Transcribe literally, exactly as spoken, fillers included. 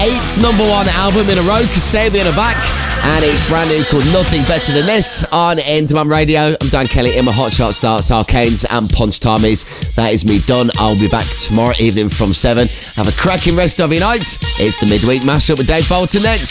eighth number one album in a row, Kasabian are back, and it's brand new called Nothing Better Than This on N Demand Radio. I'm Dan Kelly in my Hot Shot Starts, Arcanes and Punch Timies. That is me done. I'll be back tomorrow evening from seven. Have a cracking rest of your night. It's the Midweek Mashup with Dave Bolton next.